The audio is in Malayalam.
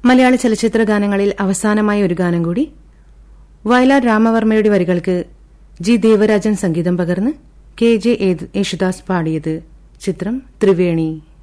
മലയാള ചലച്ചിത്ര ഗാനങ്ങളിൽ അവസാനമായ ഒരു ഗാനം കൂടി. വയലാർ രാമവർമ്മയുടെ വരികൾക്ക് ജി ദേവരാജൻ സംഗീതം പകർന്ന് കെ ജെ യേശുദാസ് പാടിയത്. ചിത്രം ത്രിവേണി.